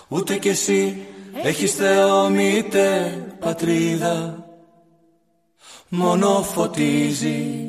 ούτε κι εσύ έχεις Θεό μήτε πατρίδα. Μόνο φωτίζει